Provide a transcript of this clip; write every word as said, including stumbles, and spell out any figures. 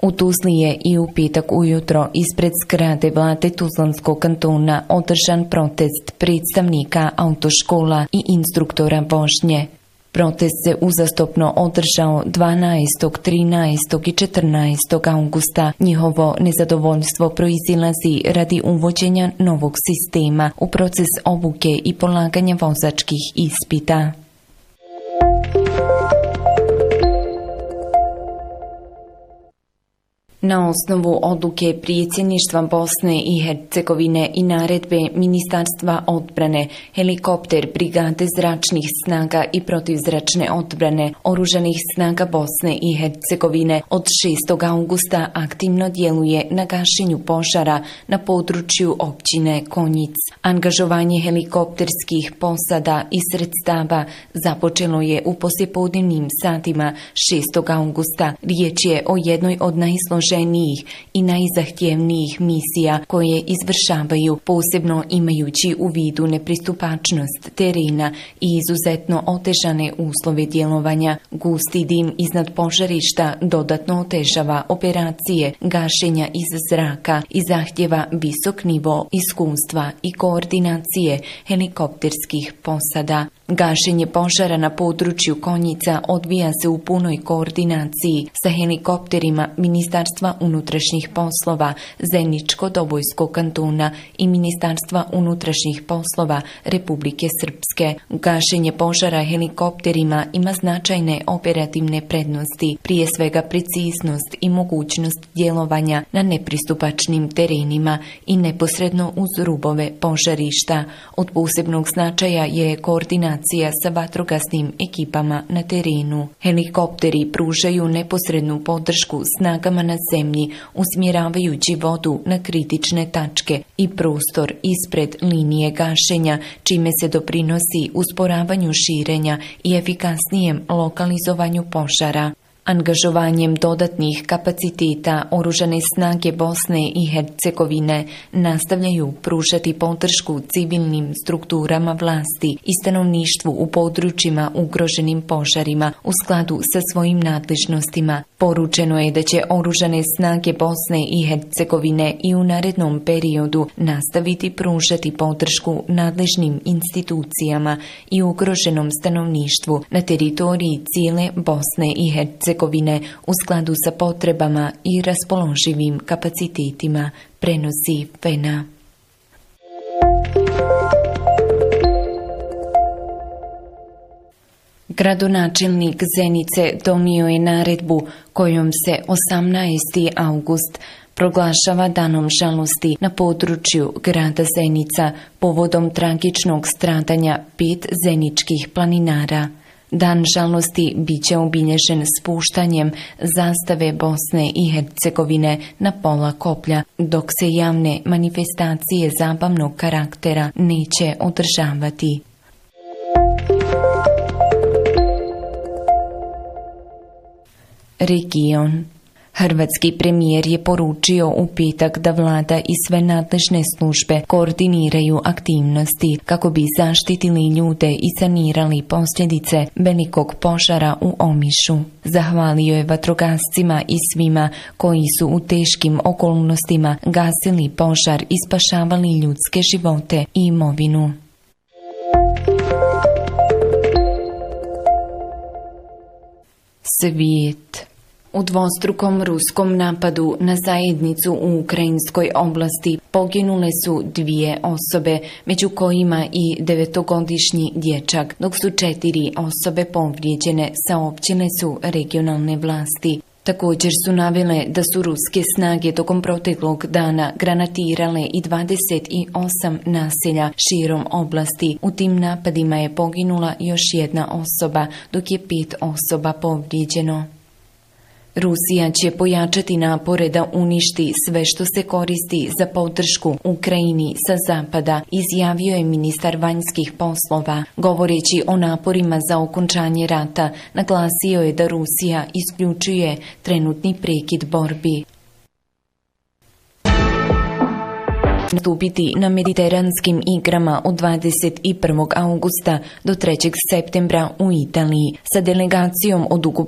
U Tuzli je i u petak ujutro ispred zgrade vlade Tuzlanskog kantona održan protest predstavnika autoškola i instruktora vožnje. Protest se uzastopno održao dvanaestog, trinaestog i četrnaestog augusta. Njihovo nezadovoljstvo proizilazi radi uvođenja novog sistema u proces obuke i polaganja vozačkih ispita. Na osnovu odluke predsjedništva Bosne i Hercegovine i naredbe Ministarstva odbrane, helikopter Brigade zračnih snaga i protivzračne odbrane Oružanih snaga Bosne i Hercegovine od šestog augusta aktivno djeluje na gašenju požara na području općine Konjic. Angažovanje helikopterskih posada i sredstava započelo je u poslijepodnevnim satima šestog augusta. Riječ je o jednoj od najsloženijih i najzahtjevnijih misija koje izvršavaju, posebno imajući u vidu nepristupačnost terena i izuzetno otežane uslove djelovanja. Gusti dim iznad požarišta dodatno otežava operacije gašenja iz zraka i zahtjeva visok nivo iskustva i koordinacije helikopterskih posada. Gašenje požara na području Konjica odvija se u punoj koordinaciji sa helikopterima Ministarstva unutrašnjih poslova Zeničko-Dobojskog kantona i Ministarstva unutrašnjih poslova Republike Srpske. Gašenje požara helikopterima ima značajne operativne prednosti, prije svega preciznost i mogućnost djelovanja na nepristupačnim terenima i neposredno uz rubove požarišta. Od posebnog značaja je koordinacija sa vatrogasnim ekipama na terenu. Helikopteri pružaju neposrednu podršku snagama na zemlji, usmjeravajući vodu na kritične tačke i prostor ispred linije gašenja, čime se doprinosi usporavanju širenja i efikasnijem lokalizovanju požara. Angažovanjem dodatnih kapaciteta Oružane snage Bosne i Hercegovine nastavljaju pružati podršku civilnim strukturama vlasti i stanovništvu u područjima ugroženim požarima u skladu sa svojim nadležnostima. Poručeno je da će Oružane snage Bosne i Hercegovine i u narednom periodu nastaviti pružati podršku nadležnim institucijama i ugroženom stanovništvu na teritoriji cijele Bosne i Hercegovine u skladu sa potrebama i raspoloživim kapacitetima, prenosi F E N A. Gradonačelnik Zenice donio je naredbu kojom se osamnaesti august proglašava danom žalosti na području grada Zenica povodom tragičnog stradanja pet zeničkih planinara. Dan žalosti bit će obilježen spuštanjem zastave Bosne i Hercegovine na pola koplja, dok se javne manifestacije zabavnog karaktera neće održavati. Region. Hrvatski premijer je poručio u petak da vlada i sve nadležne službe koordiniraju aktivnosti kako bi zaštitili ljude i sanirali posljedice velikog požara u Omišu. Zahvalio je vatrogascima i svima koji su u teškim okolnostima gasili požar i spašavali ljudske živote i imovinu. Svijet. U dvostrukom ruskom napadu na zajednicu u ukrajinskoj oblasti poginule su dvije osobe, među kojima i devetogodišnji dječak, dok su četiri osobe povrijeđene, saopćile su regionalne vlasti. Također su navele da su ruske snage tokom proteklog dana granatirale i dvadeset osam naselja širom oblasti. U tim napadima je poginula još jedna osoba, dok je pet osoba povrijeđeno. Rusija će pojačati napore da uništi sve što se koristi za podršku Ukrajini sa zapada, izjavio je ministar vanjskih poslova. Govoreći o naporima za okončanje rata, naglasio je da Rusija isključuje trenutni prekid borbi. Nastupiti na mediteranskim igrama od dvadeset prvog augusta do trećeg septembra u Italiji sa delegacijom od ukupno